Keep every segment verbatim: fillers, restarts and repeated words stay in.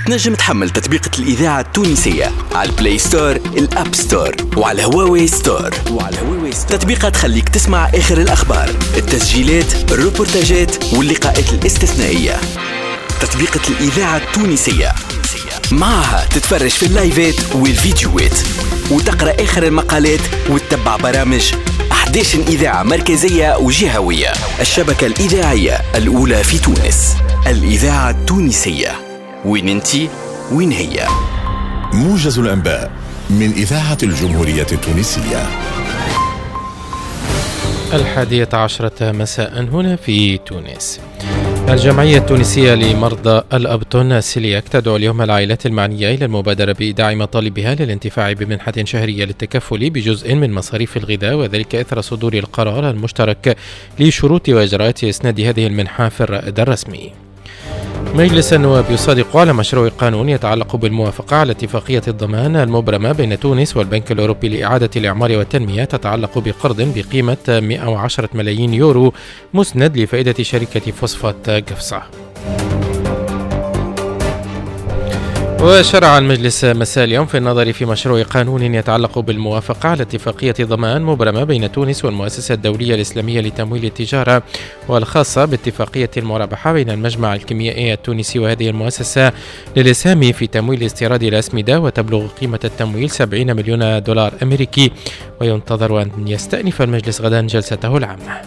تنجم تحمل تطبيقة الإذاعة التونسية على البلاي ستور، الأب ستور، وعلى هواوي ستور. وعلى هواوي ستور تطبيقات تخليك تسمع آخر الأخبار، التسجيلات، الروبورتاجات واللقاءات الاستثنائية. تطبيقة الإذاعة التونسية معها تتفرج في اللايفات والفيديوهات وتقرأ آخر المقالات وتتبع برامج أحد عشر إذاعة مركزية وجهوية. الشبكة الإذاعية الأولى في تونس، الإذاعة التونسية. وين انتي؟ وين هي؟ موجز الأنباء من إذاعة الجمهورية التونسية. الحادية عشرة مساء هنا في تونس. الجمعية التونسية لمرضى الأبطن سيلياك تدعو اليوم العائلات المعنية إلى المبادرة بإيداع مطالبها للانتفاع بمنحة شهرية للتكفل بجزء من مصاريف الغذاء، وذلك إثر صدور القرار المشترك لشروط وإجراءات إسناد هذه المنحة في الرائد الرسمي. مجلس النواب يصادق على مشروع قانون يتعلق بالموافقة على اتفاقية الضمان المبرمة بين تونس والبنك الأوروبي لإعادة الإعمار والتنمية، تتعلق بقرض بقيمة مئة وعشرة ملايين يورو مسند لفائدة شركة فوسفات قفصة. وشرع المجلس مساء اليوم في النظر في مشروع قانون يتعلق بالموافقة على اتفاقية ضمان مبرمة بين تونس والمؤسسة الدولية الإسلامية لتمويل التجارة، والخاصة باتفاقية المرابحة بين المجمع الكيميائي التونسي وهذه المؤسسة للإسهام في تمويل استيراد الأسمدة، وتبلغ قيمة التمويل سبعين مليون دولار أمريكي. وينتظر أن يستأنف المجلس غدا جلسته العامة.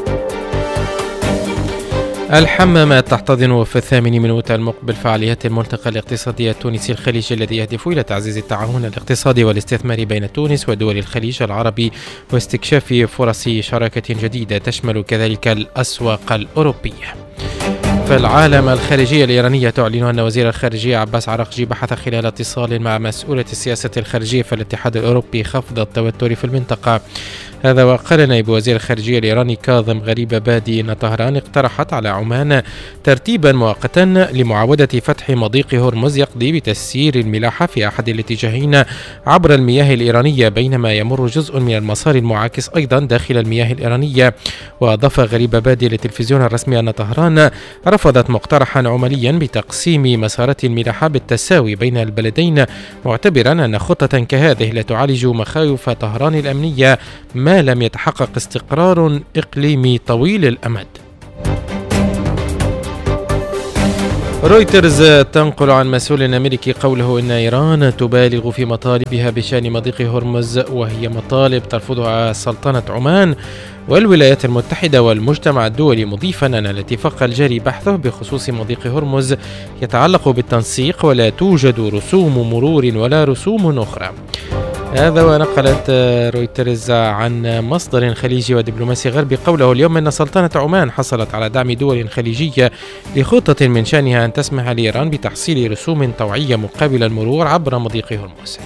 الحمامات تحتضن في الثامن من أوت المقبل فعاليات الملتقى الاقتصادي التونسي الخليجي، الذي يهدف إلى تعزيز التعاون الاقتصادي والاستثمار بين تونس ودول الخليج العربي واستكشاف فرص شراكة جديدة تشمل كذلك الأسواق الأوروبية. في العالم الخارجية الإيرانية تعلن أن وزير الخارجية عباس عراقجي بحث خلال اتصال مع مسؤولة السياسة الخارجية في الاتحاد الأوروبي خفض التوتر في المنطقة. هذا وقال نائب وزير الخارجية الإيراني كاظم غريب بادي أن طهران اقترحت على عمان ترتيبا مؤقتا لمعاودة فتح مضيق هرمز يقضي بتسيير الملاحة في أحد الاتجاهين عبر المياه الإيرانية، بينما يمر جزء من المسار المعاكس أيضا داخل المياه الإيرانية. وأضاف غريب بادي للتلفزيون الرسمي أن طهران رفضت مقترحا عمليا بتقسيم مسارات الملاحة بالتساوي بين البلدين، معتبرا أن خطة كهذه لا تعالج مخاوف طهران الأمنية ما لم يتحقق استقرار إقليمي طويل الأمد. رويترز تنقل عن مسؤول أمريكي قوله إن إيران تبالغ في مطالبها بشأن مضيق هرمز، وهي مطالب ترفضها سلطنة عمان والولايات المتحدة والمجتمع الدولي، مضيفا أن الاتفاق الجاري بحثه بخصوص مضيق هرمز يتعلق بالتنسيق ولا توجد رسوم مرور ولا رسوم أخرى. هذا ونقلت رويترز عن مصدر خليجي ودبلوماسي غربي قوله اليوم أن سلطنة عمان حصلت على دعم دول خليجية لخطة من شأنها أن تسمح لإيران بتحصيل رسوم طوعية مقابل المرور عبر مضيق هرمز.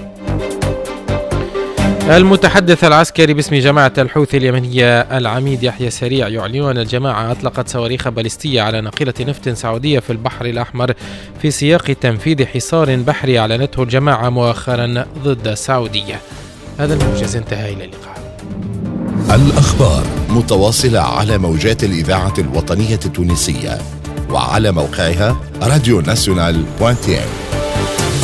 المتحدث العسكري باسم جماعة الحوثي اليمنية العميد يحيى سريع يعلن أن الجماعة أطلقت صواريخ باليستية على ناقلة نفط سعودية في البحر الأحمر في سياق تنفيذ حصار بحري أعلنته الجماعة مؤخرا ضد السعودية. هذا الموجز انتهى، إلى اللقاء. الأخبار متواصلة على موجات الإذاعة الوطنية التونسية وعلى موقعها راديو ناسيونال دوت تي إم.